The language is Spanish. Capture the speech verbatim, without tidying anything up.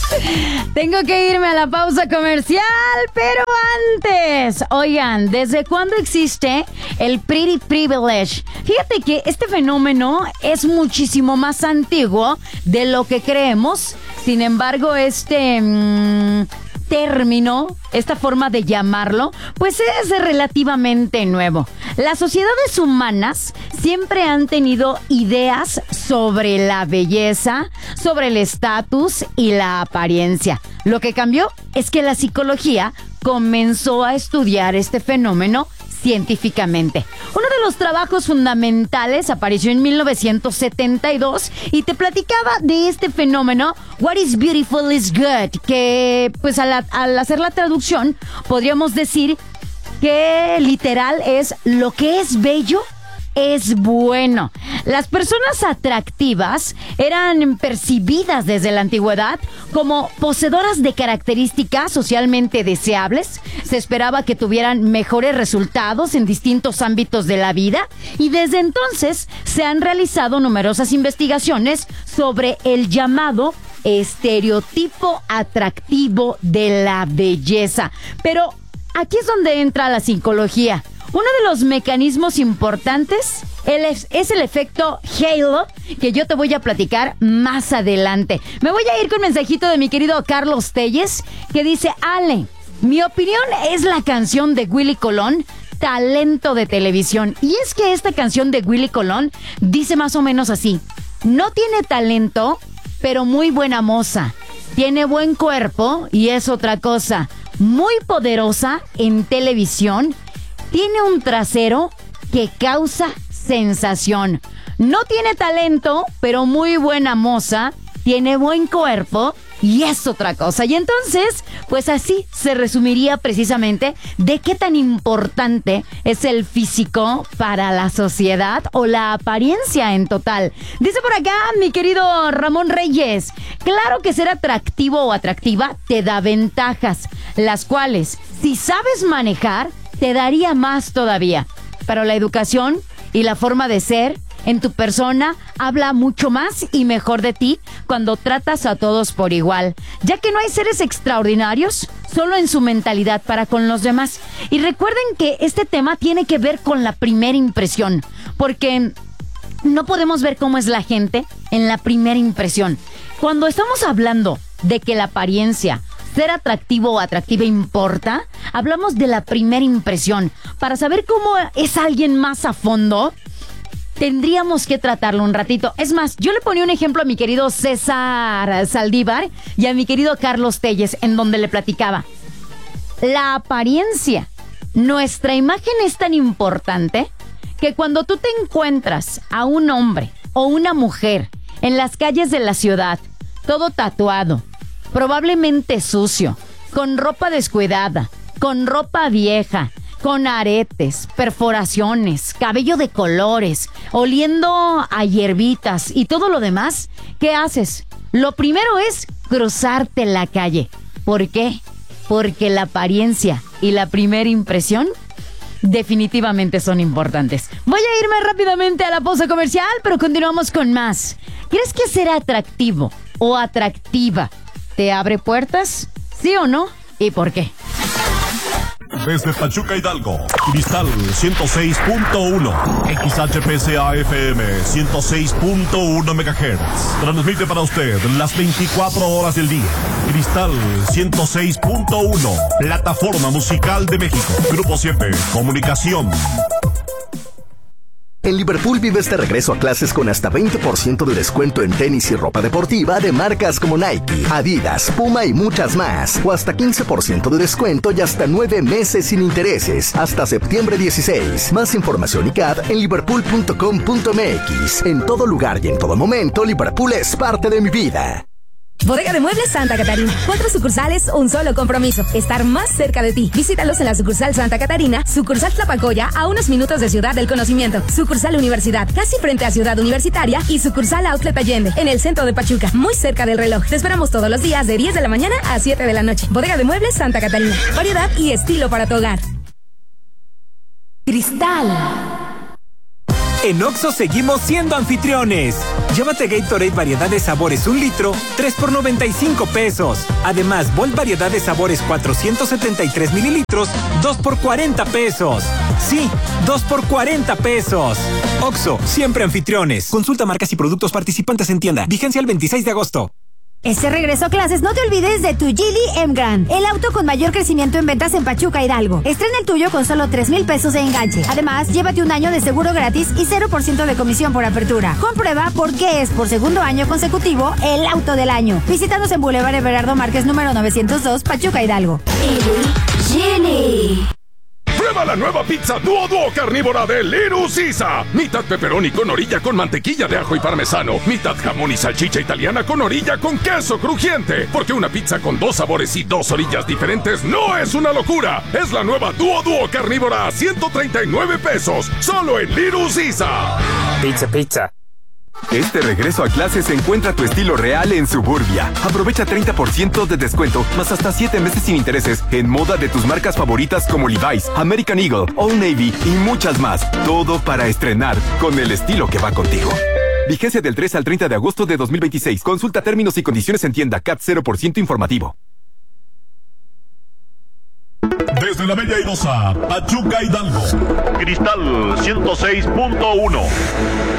Tengo que irme a la pausa comercial, pero antes, oigan, ¿desde cuándo existe el Pretty Privilege? Fíjate que este fenómeno es muchísimo más antiguo de lo que creemos. Sin embargo, este mmm, término, esta forma de llamarlo, pues es relativamente nuevo. Las sociedades humanas siempre han tenido ideas sobre la belleza, sobre el estatus y la apariencia. Lo que cambió es que la psicología comenzó a estudiar este fenómeno científicamente. Uno de los trabajos fundamentales apareció en mil novecientos setenta y dos y te platicaba de este fenómeno, What is beautiful is good, que pues al, al hacer la traducción podríamos decir que literal es lo que es bello es bueno. Las personas atractivas eran percibidas desde la antigüedad como poseedoras de características socialmente deseables. Se esperaba que tuvieran mejores resultados en distintos ámbitos de la vida y desde entonces se han realizado numerosas investigaciones sobre el llamado estereotipo atractivo de la belleza. Pero aquí es donde entra la psicología. Uno de los mecanismos importantes es el efecto Halo, que yo te voy a platicar más adelante. Me voy a ir con un mensajito de mi querido Carlos Telles, que dice: Ale, mi opinión es la canción de Willy Colón, Talento de Televisión. Y es que esta canción de Willy Colón dice más o menos así: no tiene talento, pero muy buena moza. Tiene buen cuerpo y es otra cosa. Muy poderosa en televisión. Tiene un trasero que causa sensación. No tiene talento, pero muy buena moza. Tiene buen cuerpo y es otra cosa. Y entonces, pues así se resumiría precisamente de qué tan importante es el físico para la sociedad o la apariencia en total. Dice por acá mi querido Ramón Reyes: claro que ser atractivo o atractiva te da ventajas, las cuales, si sabes manejar, te daría más todavía. Pero la educación y la forma de ser en tu persona habla mucho más y mejor de ti cuando tratas a todos por igual, ya que no hay seres extraordinarios solo en su mentalidad para con los demás. Y recuerden que este tema tiene que ver con la primera impresión, porque no podemos ver cómo es la gente en la primera impresión. Cuando estamos hablando de que la apariencia, ser atractivo o atractiva importa, hablamos de la primera impresión. Para saber cómo es alguien más a fondo, tendríamos que tratarlo un ratito. Es más, yo le ponía un ejemplo a mi querido César Saldívar y a mi querido Carlos Telles, en donde le platicaba: la apariencia, nuestra imagen es tan importante que cuando tú te encuentras a un hombre o una mujer en las calles de la ciudad, todo tatuado, probablemente sucio, con ropa descuidada, con ropa vieja, con aretes, perforaciones, cabello de colores, oliendo a hierbitas y todo lo demás, ¿qué haces? Lo primero es cruzarte la calle. ¿Por qué? Porque la apariencia y la primera impresión definitivamente son importantes. Voy a irme rápidamente a la pausa comercial, pero continuamos con más. ¿Crees que ser atractivo o atractiva te abre puertas? ¿Sí o no? ¿Y por qué? Desde Pachuca, Hidalgo, Cristal ciento seis punto uno, X H P C A F M ciento seis punto uno megahertz. Transmite para usted las veinticuatro horas del día. Cristal ciento seis punto uno, plataforma musical de México. Grupo siete, comunicación. En Liverpool vives de regreso a clases con hasta veinte por ciento de descuento en tenis y ropa deportiva de marcas como Nike, Adidas, Puma y muchas más. O hasta quince por ciento de descuento y hasta nueve meses sin intereses. Hasta septiembre dieciséis. Más información y C A D en liverpool punto com punto m x. En todo lugar y en todo momento, Liverpool es parte de mi vida. Bodega de Muebles Santa Catarina. Cuatro sucursales, un solo compromiso: estar más cerca de ti. Visítalos en la sucursal Santa Catarina, sucursal Tlapacoya, a unos minutos de Ciudad del Conocimiento, sucursal Universidad, casi frente a Ciudad Universitaria, y sucursal Outlet Allende, en el centro de Pachuca, muy cerca del reloj. Te esperamos todos los días de diez de la mañana a siete de la noche. Bodega de Muebles Santa Catarina. Variedad y estilo para tu hogar. Cristal. En Oxxo seguimos siendo anfitriones. Llévate Gatorade variedad de sabores un litro, tres por noventa y cinco pesos. Además, Volt variedad de sabores cuatrocientos setenta y tres mililitros, dos por cuarenta pesos. Sí, dos por cuarenta pesos. Oxxo, siempre anfitriones. Consulta marcas y productos participantes en tienda. Vigencia el veintiséis de agosto. Este regreso a clases, no te olvides de tu Geely M-Grand, el auto con mayor crecimiento en ventas en Pachuca Hidalgo. Estrena el tuyo con solo tres mil pesos de enganche. Además, llévate un año de seguro gratis y cero por ciento de comisión por apertura. Comprueba por qué es por segundo año consecutivo el auto del año. Visítanos en Boulevard Everardo Márquez número novecientos dos, Pachuca Hidalgo. Geely. Prueba la nueva pizza Duo Duo carnívora de Little Caesar. Mitad pepperoni con orilla con mantequilla de ajo y parmesano. Mitad jamón y salchicha italiana con orilla con queso crujiente. Porque una pizza con dos sabores y dos orillas diferentes no es una locura. Es la nueva Duo Duo carnívora a ciento treinta y nueve pesos. Solo en Little Caesar. Pizza, pizza. Este regreso a clases encuentra tu estilo real en Suburbia. Aprovecha treinta por ciento de descuento, más hasta siete meses sin intereses en moda de tus marcas favoritas como Levi's, American Eagle, Old Navy y muchas más. Todo para estrenar con el estilo que va contigo. Vigencia del tres al treinta de agosto de dos mil veintiséis. Consulta términos y condiciones en tienda. C A T cero por ciento informativo. Desde la Bella Airosa, Pachuca Hidalgo. Cristal ciento seis punto uno.